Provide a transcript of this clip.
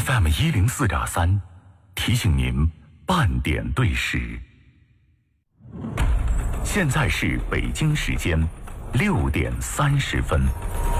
FM104.3，提醒您半点对时。现在是北京时间6点30分。